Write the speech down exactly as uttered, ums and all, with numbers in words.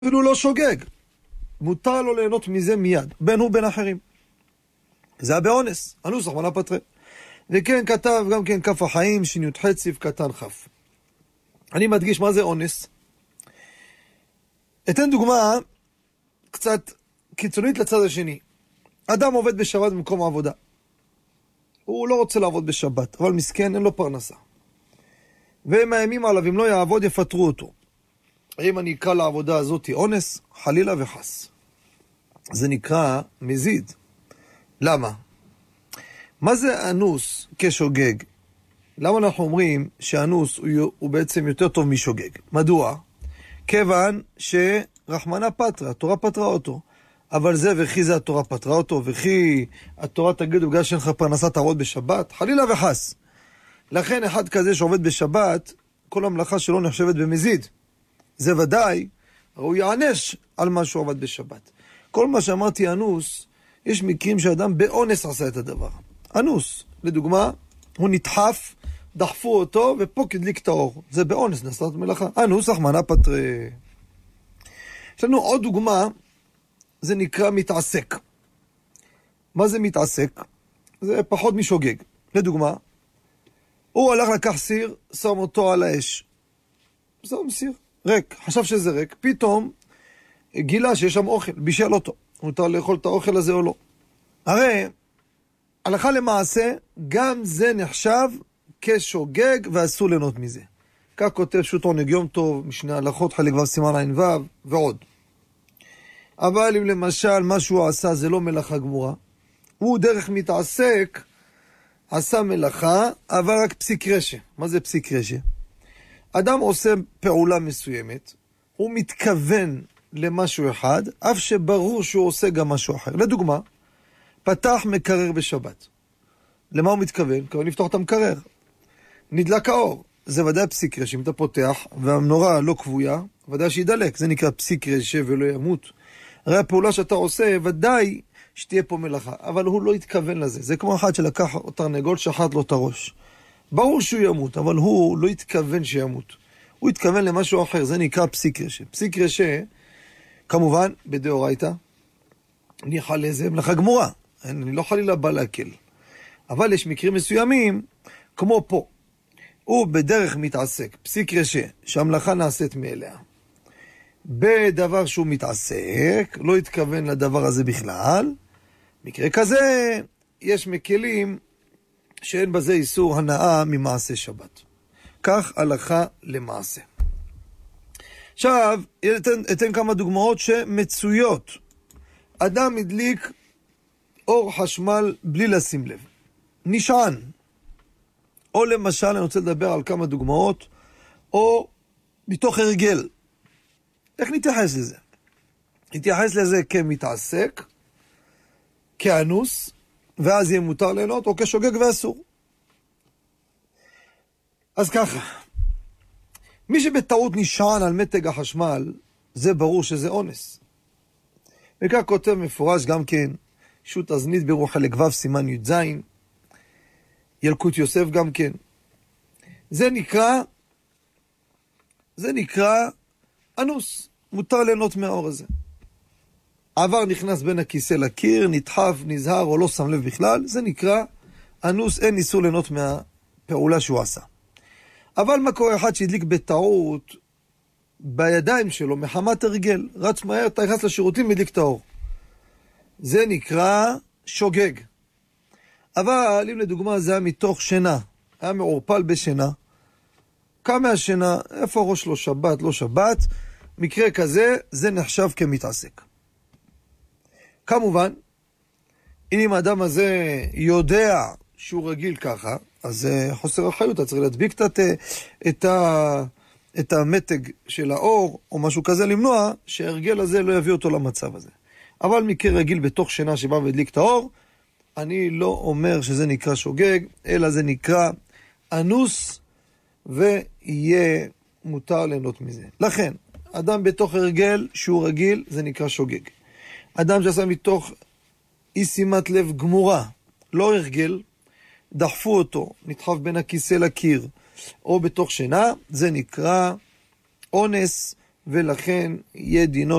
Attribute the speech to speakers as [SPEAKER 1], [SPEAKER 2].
[SPEAKER 1] אפילו לא שוגג. מותר לו ליהנות מזה מיד, בין הוא בין אחרים. זה היה באונס, אנוס רחמנא פטריה. וכן כתב גם כן כף החיים, שי"ח סעיף קטן כ'. אני מדגיש מה זה אונס. אתן דוגמה קצת קיצונית לצד השני. אדם עובד בשבת במקום העבודה. הוא לא רוצה לעבוד בשבת, אבל מסכן, אין לו פרנסה. והם מאיימים עליו, אם לא יעבוד יפטרו אותו. האם אני אקרא לעבודה הזאת אונס? חלילה וחס. זה נקרא מזיד. למה? מה זה אנוס כשוגג? למה אנחנו אומרים שאנוס הוא, הוא בעצם יותר טוב משוגג? מדוע? כיוון שרחמנא פטריה, התורה פטרה אותו. אבל זה וכי זה התורה פטרה אותו, וכי התורה תגיד בגלל שאין לך פרנסה תעבוד בשבת? חלילה וחס. לכן אחד כזה שעובד בשבת, כל המלאכה שלו נחשבת במזיד. זה ודאי, הוא יענש על מה שהוא עבד בשבת. כל מה שאמרתי אנוס, יש מקרים שאדם באונס עשה את הדבר. אנוס, לדוגמה, הוא נדחף, דחפו אותו, ופה כדליק את האור. זה באונס, נעשה את מלאכה. אנוס, רחמנא פטריה. יש לנו עוד דוגמה, זה נקרא מתעסק. מה זה מתעסק? זה פחות משוגג. לדוגמה, הוא הלך לקח סיר, שם אותו על האש. שם סיר, ריק. חשב שזה ריק. פתאום גילה שיש שם אוכל, בישל אותו. מותר לאכול את האוכל הזה או לא. הרי, הלכה למעשה, גם זה נחשב כשוגג ואסור ליהנות מזה. כך כותב שו"ת עונג יום טוב, משנה הלכות, חלק ו' סימן עין ו' ועוד. אבל אם למשל מה שהוא עשה זה לא מלאכה גמורה, הוא דרך מתעסק, עשה מלאכה, אבל רק פסיק רשע. מה זה פסיק רשע? אדם עושה פעולה מסוימת, הוא מתכוון למשהו אחד, אף שברור שהוא עושה גם משהו אחר. לדוגמה, פתח מקרר בשבת. למה הוא מתכוון? כי הוא נפתח את המקרר. נדלק האור. זה ודאי פסיק רשע. אם אתה פותח והמנורה לא קבויה, ודאי שידלק. זה נקרא פסיק רשע ולא ימות. הרי הפעולה שאתה עושה, ודאי שתהיה פה מלאכה. אבל הוא לא התכוון לזה. זה כמו אחד שלקח תרנגול, שחט לו את הראש. ברור שהוא ימות, אבל הוא לא התכוון שימות. הוא התכוון למשהו אחר. זה נקרא פסיק רשע. פסיק רשע, כמובן, בדאורייתא, ניחא לזה מלאכה גמורה. אני לא חלילה בא להקל. אבל יש מקרים מסוימים, כמו פה. הוא בדרך מתעסק, פסיק רשע, שהמלאכה נעשית מאליה. בדבר שהוא מתעסק, לא התכוון לדבר הזה בכלל. מקרה כזה, יש מקלים שאין בזה איסור הנאה ממעשה שבת. כך הלכה למעשה. עכשיו, אתן, אתן כמה דוגמאות שמצויות. אדם הדליק אור חשמל בלי לשים לב. נשען. או למשל, אני רוצה לדבר על כמה דוגמאות, או מתוך הרגל. איך נתייחס לזה? נתייחס לזה כמתעסק, כאנוס, ואז יהיה מותר ליהנות, או כשוגג ואסור. אז ככה, מי שבטעות נשען על מתג החשמל, זה ברור שזה אונס. וכך כותב מפורש גם כן, שו"ת אזנית ברוח חלק ו' סימן י"ז, ילקוט יוסף גם כן. זה נקרא, זה נקרא אנוס. מותר ליהנות מהאור הזה. עבר נכנס בין הכיסא לקיר, נדחף, נזהר או לא שם לב בכלל, זה נקרא אנוס, אין איסור ליהנות מהפעולה שהוא עשה. אבל מה קורה אחד שהדליק בטעות בידיים שלו, מחמת הרגל, רץ מהר, תיכנס לשירותים והדליק את האור. זה נקרא שוגג. אבל אם לדוגמה זה היה מתוך שינה, היה מעורפל בשינה, קם מהשינה, איפה הראש לא שבת, לא שבת, מקרה כזה, זה נחשב כמתעסק. כמובן, אם האדם הזה יודע שהוא רגיל ככה, אז חוסר אחריות, אתה צריך להדביק את, את, ה, את המתג של האור, או משהו כזה למנוע, שההרגל הזה לא יביא אותו למצב הזה. אבל מקרה רגיל בתוך שינה שבא והדליק את האור, אני לא אומר שזה נקרא שוגג, אלא זה נקרא אנוס, ויהיה מותר ליהנות מזה. לכן, אדם בתוך הרגל שהוא רגיל, זה נקרא שוגג. אדם שעשה מתוך אי שימת לב גמורה, לא הרגל, דחפו אותו, נדחף בין הכיסא לקיר, או בתוך שינה, זה נקרא אונס, ולכן יהיה דינו